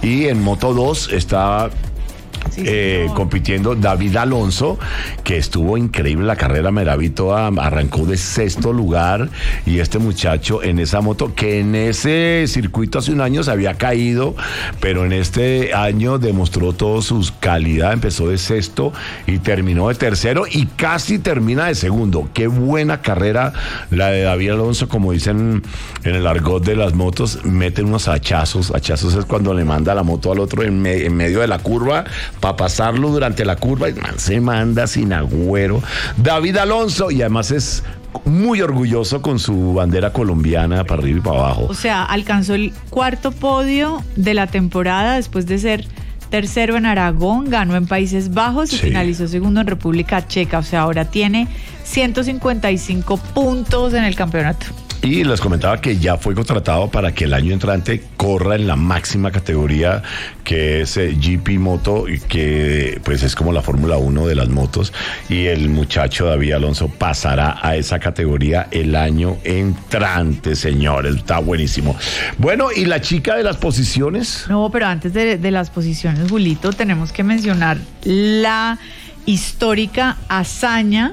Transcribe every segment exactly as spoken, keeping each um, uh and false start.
Y en Moto dos está Sí, eh, no. compitiendo David Alonso, que estuvo increíble la carrera. Meravito arrancó de sexto lugar, y este muchacho en esa moto, que en ese circuito hace un año se había caído, pero en este año demostró toda su calidad. Empezó de sexto y terminó de tercero, y casi termina de segundo. Qué buena carrera la de David Alonso. Como dicen en el argot de las motos, meten unos hachazos. Hachazos es cuando le manda la moto al otro en, me, en medio de la curva, para pasarlo durante la curva, y man, se manda sin agüero. David Alonso, y además es muy orgulloso con su bandera colombiana para arriba y para abajo. O sea, alcanzó el cuarto podio de la temporada después de ser tercero en Aragón, ganó en Países Bajos y sí. finalizó segundo en República Checa. O sea, ahora tiene ciento cincuenta y cinco puntos en el campeonato. Y les comentaba que ya fue contratado para que el año entrante corra en la máxima categoría, que es eh, G P Moto, que pues es como la Fórmula uno de las motos. Y el muchacho David Alonso pasará a esa categoría el año entrante, señores. Está buenísimo. Bueno, ¿y la chica de las posiciones? No, pero antes de, de las posiciones, Julito, tenemos que mencionar la histórica hazaña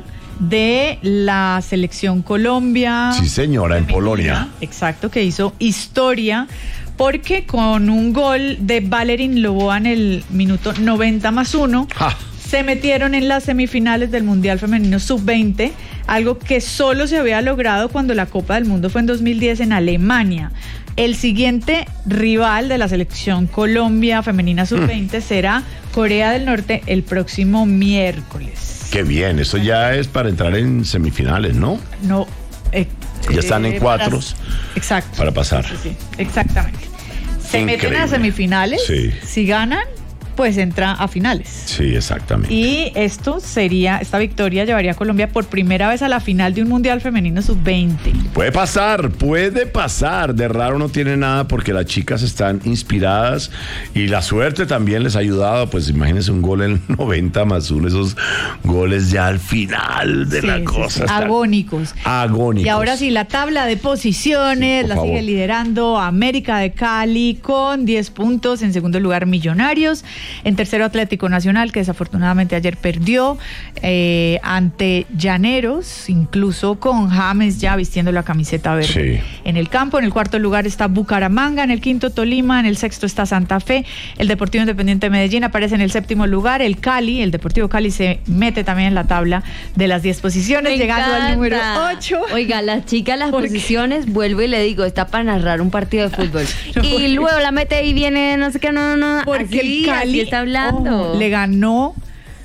de la selección Colombia. Sí, señora, en Polonia. Exacto, que hizo historia, porque con un gol de Valerín Loboa en el minuto noventa más uno, ja. se metieron en las semifinales del Mundial Femenino sub veinte, algo que solo se había logrado cuando la Copa del Mundo fue en dos mil diez en Alemania. El siguiente rival de la selección Colombia femenina sub veinte mm. será Corea del Norte el próximo miércoles. Qué bien, eso ya es para entrar en semifinales, ¿no? No. Eh, ya están en cuatro. Exacto. Para pasar. Sí, sí, exactamente. Se Increíble. meten a semifinales. Sí. Si ganan, pues entra a finales. Sí, exactamente. Y esto sería, esta victoria llevaría a Colombia por primera vez a la final de un Mundial Femenino sub veinte. Puede pasar, puede pasar. De raro no tiene nada, porque las chicas están inspiradas y la suerte también les ha ayudado. Pues imagínense un gol en noventa más uno, esos goles ya al final de sí, la sí, cosa. Sí. Agónicos. Agónicos. Y ahora sí, la tabla de posiciones sí, la favor. sigue liderando América de Cali con diez puntos. En segundo lugar, Millonarios. En tercero, Atlético Nacional, que desafortunadamente ayer perdió eh, ante Llaneros, incluso con James ya vistiendo la camiseta verde sí. en el campo. En el cuarto lugar está Bucaramanga, en el quinto Tolima, en el sexto está Santa Fe. El Deportivo Independiente de Medellín aparece en el séptimo lugar. El Cali, el Deportivo Cali se mete también en la tabla de las diez posiciones, Me llegando encanta. al número ocho. Oiga, la chica las posiciones, vuelvo y le digo, está para narrar un partido de fútbol. No, y luego la mete y viene, no sé qué, no, no, no. Porque así, el Cali está hablando. Oh, le ganó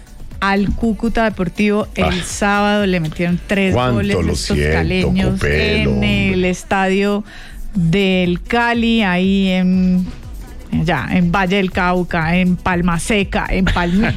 al Cúcuta Deportivo el ah, sábado, le metieron tres goles lo estos siento, caleños Copelo, en el hombre. estadio del Cali, ahí en ya en Valle del Cauca, en Palma Seca, en Palmira.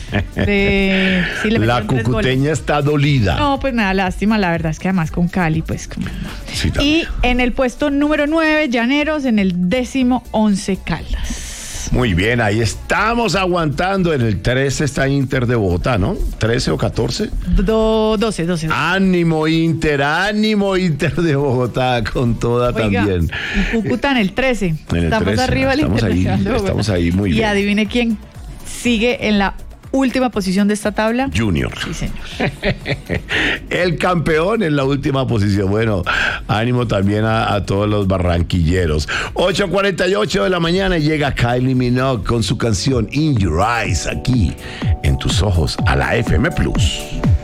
De, sí, le la cucuteña está dolida. No, pues nada, lástima, la verdad es que además con Cali, pues como sí, y en el puesto número nueve, Llaneros, en el décimo once, Caldas. Muy bien, ahí estamos aguantando. En el trece está Inter de Bogotá, ¿no? ¿trece o catorce? Do, doce, doce. Ánimo Inter, ánimo Inter de Bogotá, con toda Oiga, también. Cúcuta en el trece. En el estamos trece, arriba del estamos ahí, Internacional de Bogotá. estamos ahí muy y bien. Y adivine quién sigue en la última posición de esta tabla. Junior. Sí, señor. El campeón en la última posición. Bueno, ánimo también a, a todos los barranquilleros. ocho cuarenta y ocho de la mañana llega Kylie Minogue con su canción In Your Eyes, aquí en tus ojos, a la F M Plus.